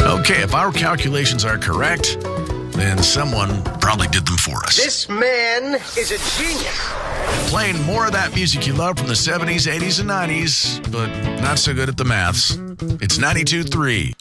Okay, if our calculations are correct, then someone probably did them for us. This man is a genius. Playing more of that music you love from the 70s, 80s, and 90s, but not so good at the maths. It's 92.3